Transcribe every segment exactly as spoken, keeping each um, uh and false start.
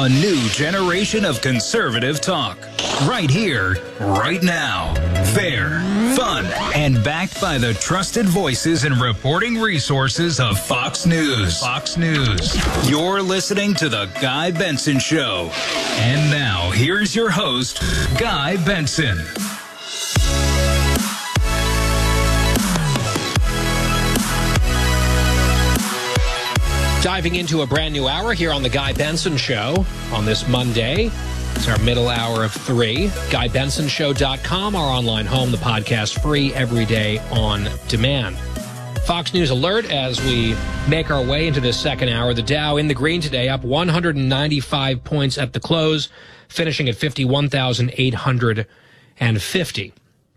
A new generation of conservative talk. Right here, right now. Fair, fun, and backed by the trusted voices and reporting resources of Fox News. Fox News. You're listening to The Guy Benson Show. And now, here's your host, Guy Benson. Diving into a brand new hour here on The Guy Benson Show on this Monday. It's our middle hour of three. guy benson show dot com, our online home, the podcast free every day on demand. Fox News alert as we make our way into this second hour. The Dow in the green today, up one hundred ninety-five points at the close, finishing at fifty-one thousand eight hundred fifty.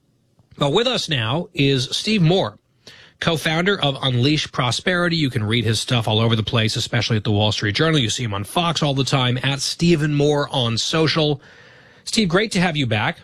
Well, with us now is Steve Moore, co-founder of Unleash Prosperity. You can read his stuff all over the place, especially at the Wall Street Journal. You see him on Fox all the time, at Stephen Moore on social. Steve, great to have you back.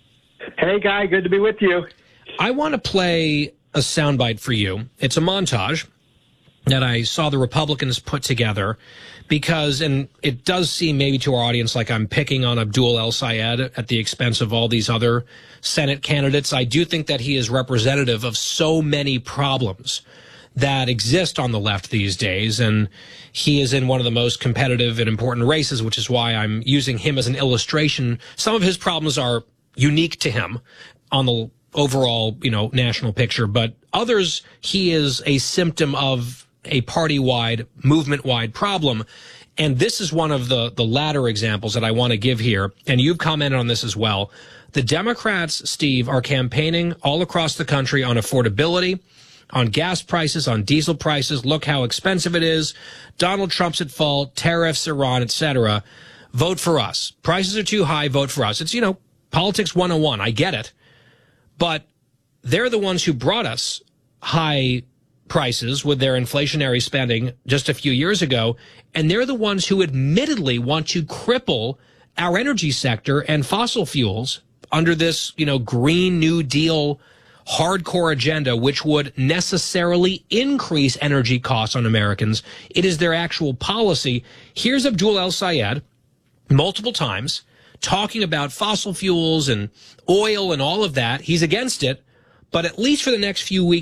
Hey, Guy, good to be with you. I want to play a soundbite for you. It's a montage that I saw the Republicans put together because, and it does seem maybe to our audience like I'm picking on Abdul El-Sayed at the expense of all these other Senate candidates. I do think that he is representative of so many problems that exist on the left these days, and he is in one of the most competitive and important races, which is why I'm using him as an illustration. Some of his problems are unique to him on the overall, you know, national picture, but others, he is a symptom of a party-wide, movement-wide problem. And this is one of the, the latter examples that I want to give here. And you've commented on this as well. The Democrats, Steve, are campaigning all across the country on affordability, on gas prices, on diesel prices. Look how expensive it is. Donald Trump's at fault, tariffs, Iran, et cetera. Vote for us. Prices are too high. Vote for us. It's, you know, politics one oh one. I get it. But they're the ones who brought us high prices with their inflationary spending just a few years ago, and they're the ones who admittedly want to cripple our energy sector and fossil fuels under this, you know, Green New Deal hardcore agenda, which would necessarily increase energy costs on Americans. It is their actual policy. Here's Abdul El-Sayed multiple times talking about fossil fuels and oil and all of that. He's against it, but at least for the next few weeks,